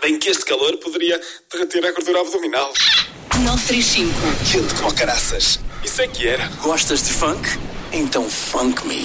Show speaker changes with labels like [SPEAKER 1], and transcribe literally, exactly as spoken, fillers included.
[SPEAKER 1] bem que este calor poderia derreter a gordura abdominal.
[SPEAKER 2] nove três cinco.
[SPEAKER 1] Quente como caraças. Isso é que era.
[SPEAKER 3] Gostas de funk? Então funk me.